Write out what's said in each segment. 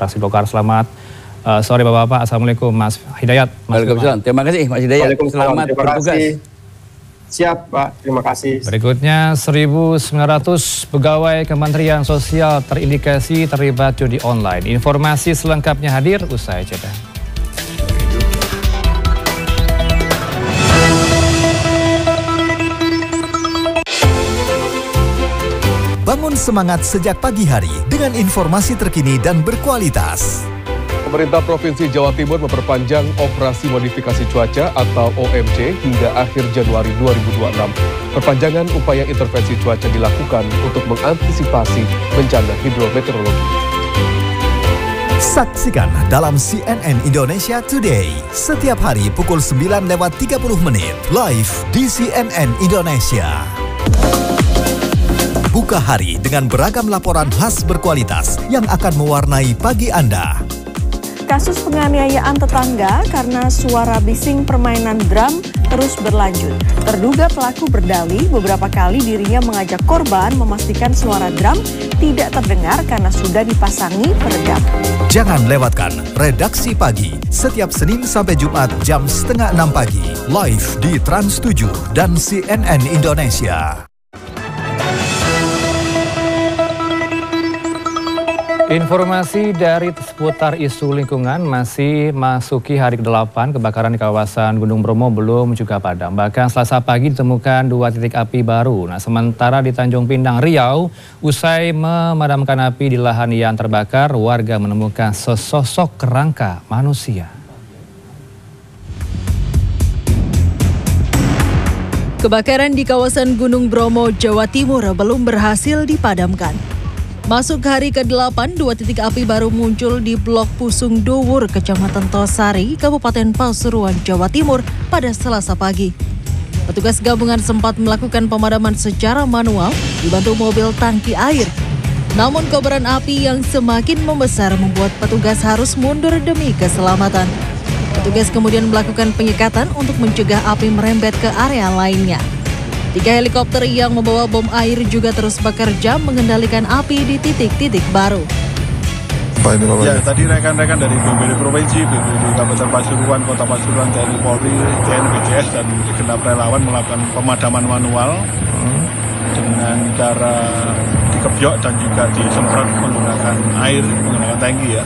Traksi Bogor. Selamat sore Bapak-Bapak. Assalamualaikum Mas Hidayat. Waalaikumsalam. Terima kasih Mas Hidayat. Selamat bertugas. Siap Pak, terima kasih. Berikutnya 1.900 pegawai Kementerian Sosial terindikasi terlibat judi online. Informasi selengkapnya hadir usai jeda. Bangun semangat sejak pagi hari dengan informasi terkini dan berkualitas. Pemerintah Provinsi Jawa Timur memperpanjang operasi modifikasi cuaca atau OMC hingga akhir Januari 2026. Perpanjangan upaya intervensi cuaca dilakukan untuk mengantisipasi bencana hidrometeorologi. Saksikan dalam CNN Indonesia Today setiap hari pukul 9:30 live di CNN Indonesia. Buka hari dengan beragam laporan khas berkualitas yang akan mewarnai pagi Anda. Kasus penganiayaan tetangga karena suara bising permainan drum terus berlanjut. Terduga pelaku berdalih beberapa kali dirinya mengajak korban memastikan suara drum tidak terdengar karena sudah dipasangi peredam. Jangan lewatkan Redaksi Pagi setiap Senin sampai Jumat jam 5:30 pagi live di Trans 7 dan CNN Indonesia. Informasi dari seputar isu lingkungan masih masuki hari ke-8 kebakaran di kawasan Gunung Bromo belum juga padam. Bahkan Selasa pagi ditemukan 2 titik api baru. Nah, sementara di Tanjung Pinang, Riau, usai memadamkan api di lahan yang terbakar, warga menemukan sesosok kerangka manusia. Kebakaran di kawasan Gunung Bromo, Jawa Timur belum berhasil dipadamkan. Masuk hari ke-8, 2 titik api baru muncul di Blok Pusung Duwur, Kecamatan Tosari, Kabupaten Pasuruan, Jawa Timur pada Selasa pagi. Petugas gabungan sempat melakukan pemadaman secara manual dibantu mobil tangki air. Namun kobaran api yang semakin membesar membuat petugas harus mundur demi keselamatan. Petugas kemudian melakukan penyekatan untuk mencegah api merembet ke area lainnya. 3 helikopter yang membawa bom air juga terus bekerja mengendalikan api di titik-titik baru. Ya, tadi rekan-rekan dari BPBD Provinsi, BPBD Kabupaten Pasuruan, Kota Pasuruan, TNI Polri, TNI BCS, dan segenap relawan melakukan pemadaman manual dengan cara dikebyok dan juga disemprot menggunakan air, menggunakan tangki ya.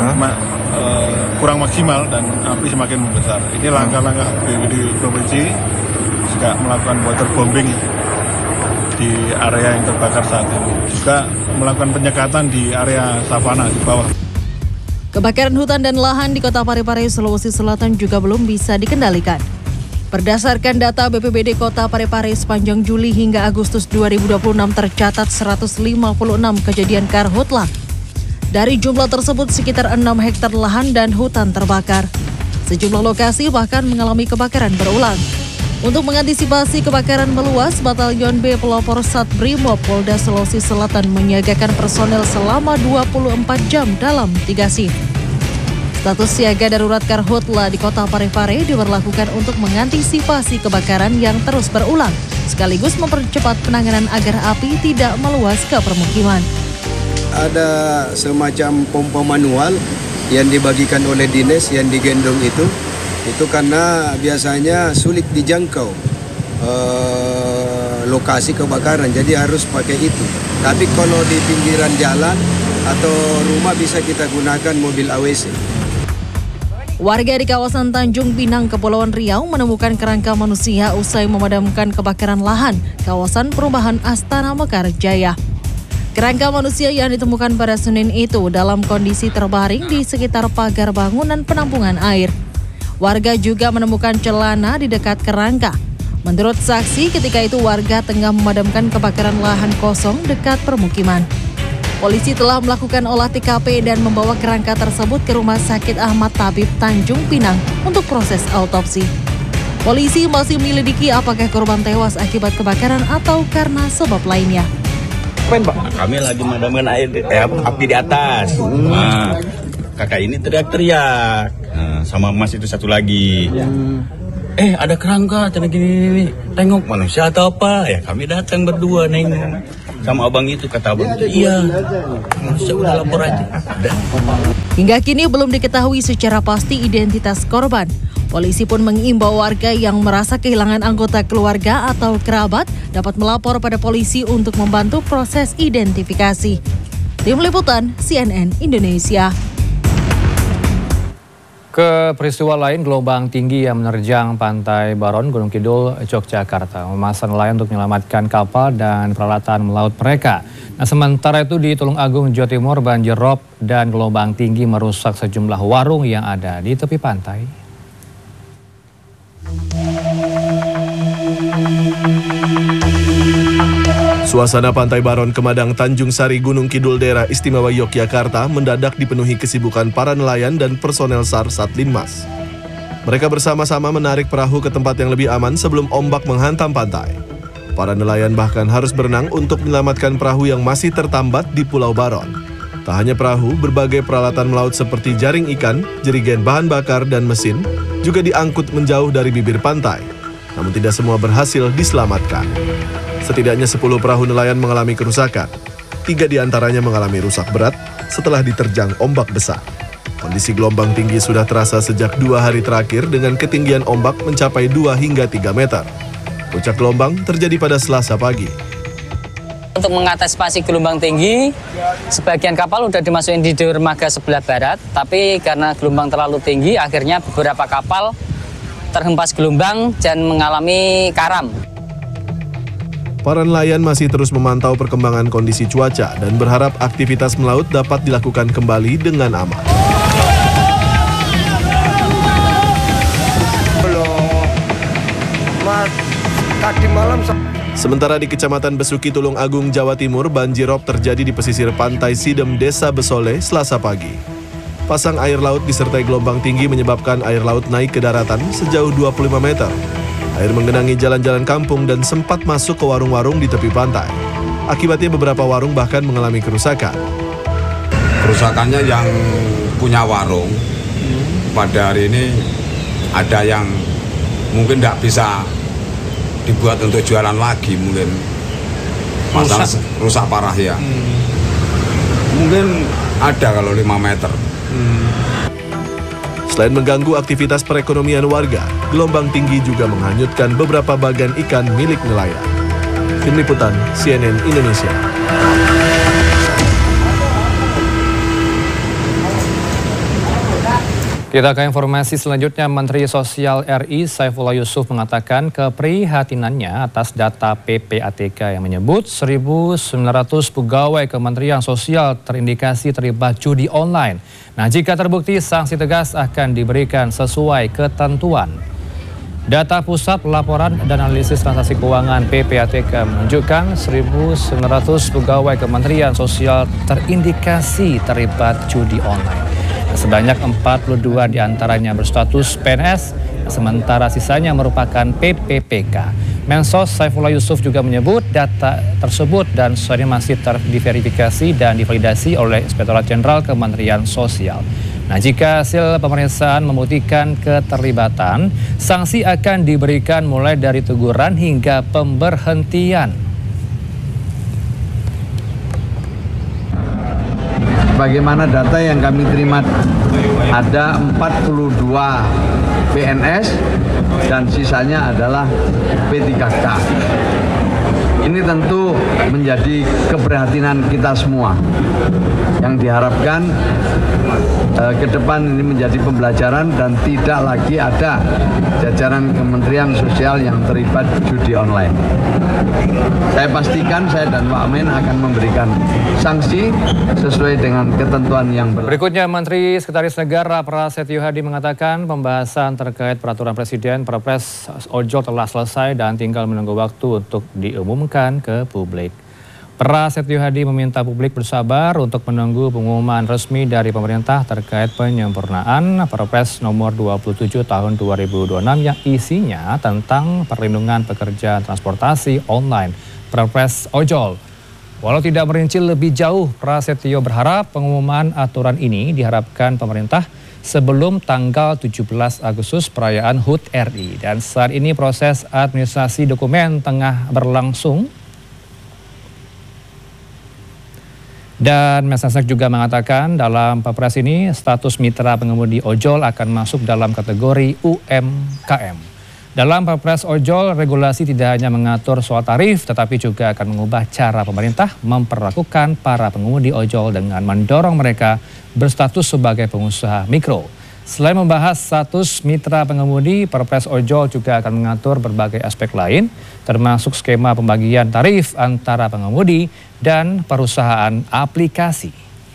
Kurang maksimal dan api semakin membesar. Ini langkah-langkah BPBD Provinsi juga melakukan waterbombing di area yang terbakar saat ini. Juga melakukan penyekatan di area savana di bawah. Kebakaran hutan dan lahan di Kota Parepare, Sulawesi Selatan juga belum bisa dikendalikan. Berdasarkan data BPBD Kota Parepare sepanjang Juli hingga Agustus 2026 tercatat 156 kejadian karhutla. Dari jumlah tersebut sekitar 6 hektar lahan dan hutan terbakar. Sejumlah lokasi bahkan mengalami kebakaran berulang. Untuk mengantisipasi kebakaran meluas, Batalion B Pelopor Satbrimob Polda Sulawesi Selatan menyiagakan personel selama 24 jam dalam 3 shift. Status siaga darurat karhutla di Kota Parepare diberlakukan untuk mengantisipasi kebakaran yang terus berulang, sekaligus mempercepat penanganan agar api tidak meluas ke permukiman. Ada semacam pompa manual yang dibagikan oleh dinas yang digendong itu karena biasanya sulit dijangkau lokasi kebakaran, jadi harus pakai itu. Tapi kalau di pinggiran jalan atau rumah bisa kita gunakan mobil AWC. Warga di kawasan Tanjung Pinang, Kepulauan Riau menemukan kerangka manusia usai memadamkan kebakaran lahan kawasan perumahan Astana Mekar Jaya. Kerangka manusia yang ditemukan pada Senin itu dalam kondisi terbaring di sekitar pagar bangunan penampungan air. Warga juga menemukan celana di dekat kerangka. Menurut saksi, ketika itu warga tengah memadamkan kebakaran lahan kosong dekat permukiman. Polisi telah melakukan olah TKP dan membawa kerangka tersebut ke Rumah Sakit Ahmad Tabib Tanjung Pinang untuk proses autopsi. Polisi masih menyelidiki apakah korban tewas akibat kebakaran atau karena sebab lainnya. Kami lagi memadamkan api di atas. Kakak ini teriak-teriak. Sama Mas itu satu lagi. Ada kerangka, gini. Tengok manusia atau apa? Ya kami datang berdua nengok. sama abang itu, kata abang. Iya, saya udah lapor aja. Hingga kini belum diketahui secara pasti identitas korban. Polisi pun mengimbau warga yang merasa kehilangan anggota keluarga atau kerabat dapat melapor pada polisi untuk membantu proses identifikasi. Tim Liputan CNN Indonesia. Ke peristiwa lain, gelombang tinggi yang menerjang Pantai Baron, Gunung Kidul, Yogyakarta memaksa nelayan untuk menyelamatkan kapal dan peralatan melaut mereka. Nah, sementara itu di Tulungagung, Jawa Timur, banjir rob dan gelombang tinggi merusak sejumlah warung yang ada di tepi pantai. Suasana Pantai Baron, Kemadang, Tanjung Sari, Gunung Kidul, daerah istimewa Yogyakarta mendadak dipenuhi kesibukan para nelayan dan personel SAR Satlinmas. Mereka bersama-sama menarik perahu ke tempat yang lebih aman sebelum ombak menghantam pantai. Para nelayan bahkan harus berenang untuk menyelamatkan perahu yang masih tertambat di Pulau Baron. Tak hanya perahu, berbagai peralatan melaut seperti jaring ikan, jerigen bahan bakar, dan mesin juga diangkut menjauh dari bibir pantai. Namun tidak semua berhasil diselamatkan. Setidaknya 10 perahu nelayan mengalami kerusakan. 3 diantaranya mengalami rusak berat setelah diterjang ombak besar. Kondisi gelombang tinggi sudah terasa sejak 2 hari terakhir dengan ketinggian ombak mencapai 2 hingga 3 meter. Puncak gelombang terjadi pada Selasa pagi. Untuk mengantisipasi gelombang tinggi, sebagian kapal sudah dimasukin di dermaga sebelah barat, tapi karena gelombang terlalu tinggi, akhirnya beberapa kapal terhempas gelombang dan mengalami karam. Para nelayan masih terus memantau perkembangan kondisi cuaca dan berharap aktivitas melaut dapat dilakukan kembali dengan aman. Sementara di Kecamatan Besuki, Tulungagung, Jawa Timur, banjir rob terjadi di pesisir pantai Sidem, Desa Besole, Selasa pagi. Pasang air laut disertai gelombang tinggi menyebabkan air laut naik ke daratan sejauh 25 meter. Air menggenangi jalan-jalan kampung dan sempat masuk ke warung-warung di tepi pantai. Akibatnya beberapa warung bahkan mengalami kerusakan. Kerusakannya yang punya warung, pada hari ini ada yang mungkin tidak bisa dibuat untuk jualan lagi, mungkin masalah rusak parah ya. Mungkin ada kalau 5 meter. Selain mengganggu aktivitas perekonomian warga, gelombang tinggi juga menghanyutkan beberapa bagan ikan milik nelayan. Tim Liputan CNN Indonesia. Kita ke informasi selanjutnya. Menteri Sosial RI Saifullah Yusuf mengatakan keprihatinannya atas data PPATK yang menyebut 1.900 pegawai Kementerian Sosial terindikasi terlibat judi online. Nah, jika terbukti, sanksi tegas akan diberikan sesuai ketentuan. Data Pusat Laporan dan Analisis Transaksi Keuangan PPATK menunjukkan 1.900 pegawai Kementerian Sosial terindikasi terlibat judi online. Sebanyak 42 diantaranya berstatus PNS, sementara sisanya merupakan PPPK. Mensos Saifullah Yusuf juga menyebut data tersebut dan sebenarnya masih diverifikasi dan divalidasi oleh Inspektorat Jenderal Kementerian Sosial. Nah, jika hasil pemeriksaan membuktikan keterlibatan, sanksi akan diberikan mulai dari teguran hingga pemberhentian. Bagaimana data yang kami terima, ada 42 PNS dan sisanya adalah P3K. Ini tentu menjadi keprihatinan kita semua yang diharapkan ke depan ini menjadi pembelajaran dan tidak lagi ada jajaran Kementerian Sosial yang terlibat judi online. Saya pastikan saya dan Pak Amin akan memberikan sanksi sesuai dengan ketentuan yang berlaku. Berikutnya, Menteri Sekretaris Negara Prasetyo Hadi mengatakan pembahasan terkait peraturan Presiden Perpres Ojol telah selesai dan tinggal menunggu waktu untuk diumumkan ke publik. Prasetyo Hadi meminta publik bersabar untuk menunggu pengumuman resmi dari pemerintah terkait penyempurnaan Perpres nomor 27 tahun 2026 yang isinya tentang perlindungan pekerja transportasi online, Perpres Ojol. Walau tidak merinci lebih jauh, Prasetyo berharap pengumuman aturan ini diharapkan pemerintah sebelum tanggal 17 Agustus perayaan HUT RI. Dan saat ini proses administrasi dokumen tengah berlangsung. Dan Mensesnek juga mengatakan dalam Perpres ini status mitra pengemudi ojol akan masuk dalam kategori UMKM. Dalam Perpres ojol, regulasi tidak hanya mengatur soal tarif tetapi juga akan mengubah cara pemerintah memperlakukan para pengemudi ojol dengan mendorong mereka berstatus sebagai pengusaha mikro. Selain membahas status mitra pengemudi, Perpres ojol juga akan mengatur berbagai aspek lain, termasuk skema pembagian tarif antara pengemudi dan perusahaan aplikasi.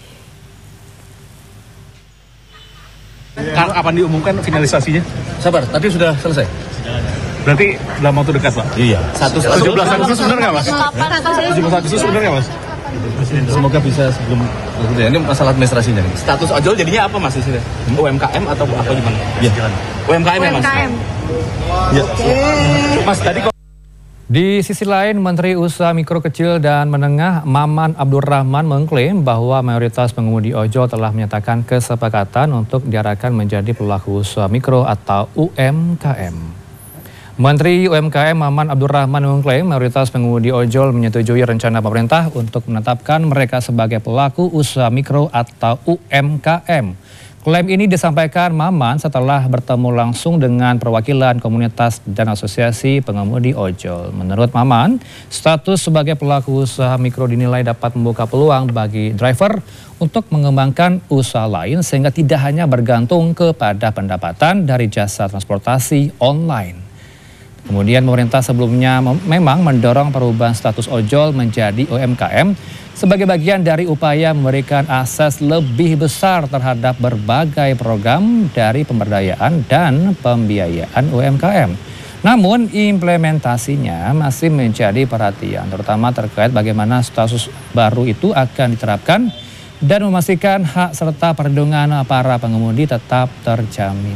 Kapan diumumkan finalisasinya? Sabar, tadi sudah selesai. Berarti dalam waktu dekat, Pak? Iya. 17 Agustus benar nggak, Mas? 17 Agustus benar nggak, Mas? Semoga bisa sebelum ini masalah administrasinya nih. Status ojol jadinya apa, Mas? UMKM atau apa gimana? Iya. UMKM ya, Mas? Ya. Mas, tadi Di sisi lain, Menteri Usaha Mikro Kecil dan Menengah Maman Abdurrahman mengklaim bahwa mayoritas pengemudi ojol telah menyatakan kesepakatan untuk diarahkan menjadi pelaku usaha mikro atau UMKM. Menteri UMKM Maman Abdurrahman mengklaim mayoritas pengemudi ojol menyetujui rencana pemerintah untuk menetapkan mereka sebagai pelaku usaha mikro atau UMKM. Klaim ini disampaikan Maman setelah bertemu langsung dengan perwakilan komunitas dan asosiasi pengemudi ojol. Menurut Maman, status sebagai pelaku usaha mikro dinilai dapat membuka peluang bagi driver untuk mengembangkan usaha lain sehingga tidak hanya bergantung kepada pendapatan dari jasa transportasi online. Kemudian pemerintah sebelumnya memang mendorong perubahan status ojol menjadi UMKM sebagai bagian dari upaya memberikan akses lebih besar terhadap berbagai program dari pemberdayaan dan pembiayaan UMKM. Namun implementasinya masih menjadi perhatian, terutama terkait bagaimana status baru itu akan diterapkan dan memastikan hak serta perlindungan para pengemudi tetap terjamin.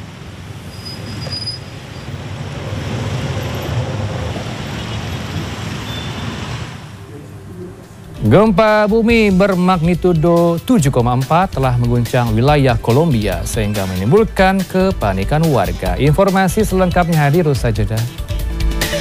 Gempa bumi bermagnitudo 7,4 telah mengguncang wilayah Kolombia sehingga menimbulkan kepanikan warga. Informasi selengkapnya hadir usai jeda.